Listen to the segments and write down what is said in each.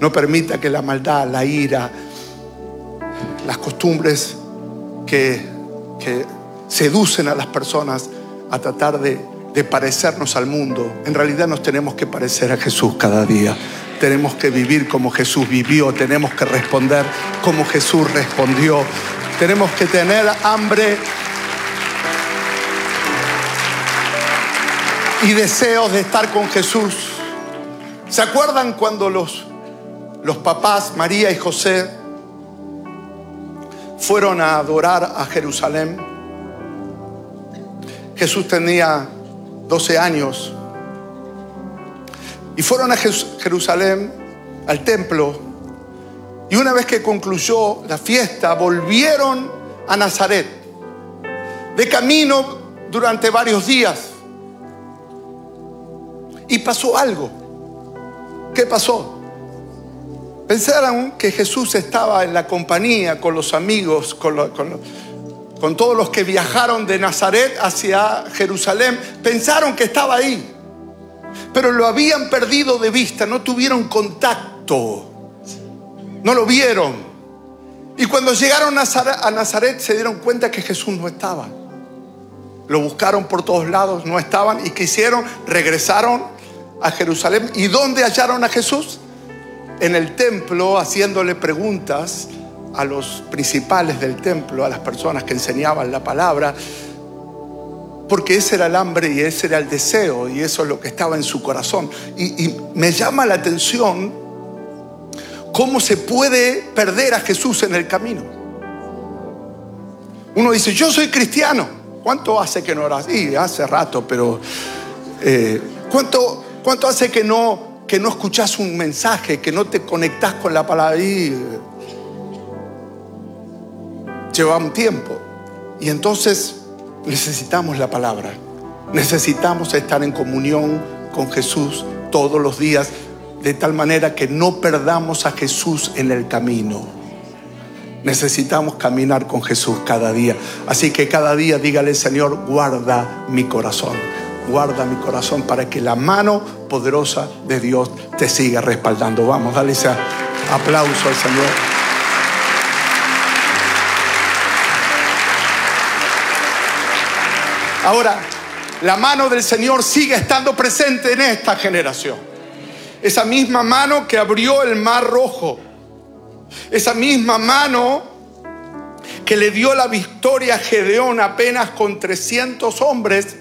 No permita que la maldad, la ira, las costumbres que seducen a las personas a tratar de parecernos al mundo. En realidad nos tenemos que parecer a Jesús cada día. Tenemos que vivir como Jesús vivió. Tenemos que responder como Jesús respondió. Tenemos que tener hambre y deseos de estar con Jesús. ¿Se acuerdan cuando los papás, María y José, fueron a adorar a Jerusalén? Jesús tenía 12 años y fueron a Jerusalén, al templo, y una vez que concluyó la fiesta, volvieron a Nazaret, de camino durante varios días. Y pasó algo. ¿Qué pasó? Pensaron que Jesús estaba en la compañía, con los amigos, con todos los que viajaron de Nazaret hacia Jerusalén. Pensaron que estaba ahí, pero lo habían perdido de vista, no tuvieron contacto, no lo vieron. Y cuando llegaron a Nazaret se dieron cuenta que Jesús no estaba. Lo buscaron por todos lados, no estaban. ¿Y qué hicieron? Regresaron a Jerusalén. ¿Y dónde hallaron a Jesús? En el templo, haciéndole preguntas a los principales del templo, a las personas que enseñaban la palabra, porque ese era el hambre y ese era el deseo, y eso es lo que estaba en su corazón. Y me llama la atención cómo se puede perder a Jesús en el camino. Uno dice, yo soy cristiano. ¿Cuánto hace que no oras? Y hace rato, pero ¿cuánto hace que no escuchás un mensaje, que no te conectás con la palabra? Y lleva un tiempo. Y entonces necesitamos la palabra. Necesitamos estar en comunión con Jesús todos los días, de tal manera que no perdamos a Jesús en el camino. Necesitamos caminar con Jesús cada día. Así que cada día dígale, Señor, guarda mi corazón. Guarda mi corazón para que la mano poderosa de Dios te siga respaldando. Vamos, dale ese aplauso al Señor. Ahora, la mano del Señor sigue estando presente en esta generación. Esa misma mano que abrió el Mar Rojo. Esa misma mano que le dio la victoria a Gedeón apenas con 300 hombres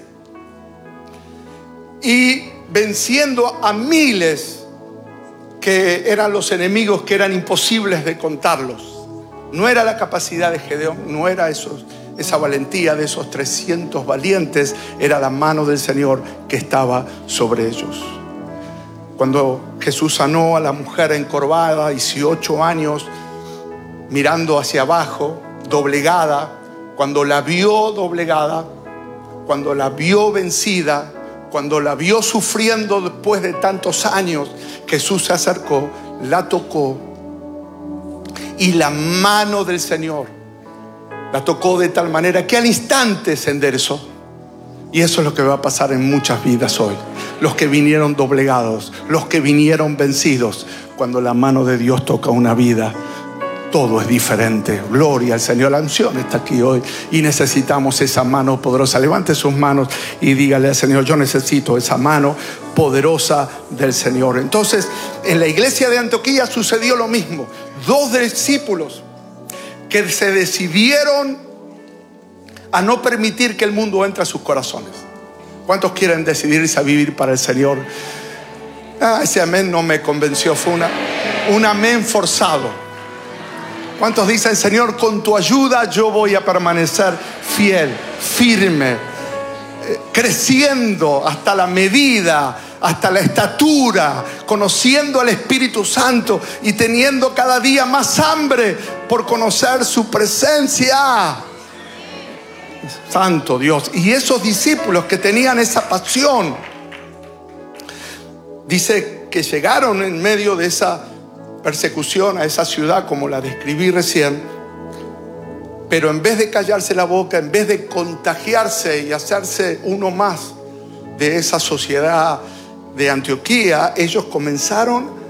y venciendo a miles que eran los enemigos, que eran imposibles de contarlos. No era la capacidad de Gedeón, no era esa valentía de esos 300 valientes, era la mano del Señor que estaba sobre ellos. Cuando Jesús sanó a la mujer encorvada, 18 años, mirando hacia abajo, doblegada, cuando la vio doblegada, cuando la vio vencida, cuando la vio sufriendo después de tantos años, Jesús se acercó, la tocó y la mano del Señor la tocó de tal manera que al instante se enderezó. Y eso es lo que va a pasar en muchas vidas hoy. Los que vinieron doblegados, los que vinieron vencidos. Cuando la mano de Dios toca una vida, todo es diferente. Gloria al Señor. La unción está aquí hoy y necesitamos esa mano poderosa. Levante sus manos y dígale al Señor, yo necesito esa mano poderosa del Señor. Entonces, en la iglesia de Antioquía sucedió lo mismo. 2 discípulos que se decidieron a no permitir que el mundo entre a sus corazones. ¿Cuántos quieren decidirse a vivir para el Señor? Ese amén no me convenció. Fue un amén forzado. ¿Cuántos dicen, Señor, con tu ayuda yo voy a permanecer fiel, firme, creciendo hasta la medida, hasta la estatura, conociendo al Espíritu Santo y teniendo cada día más hambre por conocer su presencia? Santo Dios. Y esos discípulos que tenían esa pasión, dice que llegaron en medio de esa persecución a esa ciudad como la describí recién, pero en vez de callarse la boca, en vez de contagiarse y hacerse uno más de esa sociedad de Antioquía, ellos comenzaron